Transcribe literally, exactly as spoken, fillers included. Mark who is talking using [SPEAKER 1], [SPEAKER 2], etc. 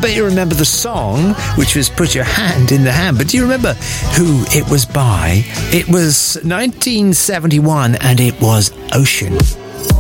[SPEAKER 1] bet you remember the song, which was Put Your Hand in the Hand. But do you remember who it was by? It was nineteen seventy-one, and it was Ocean.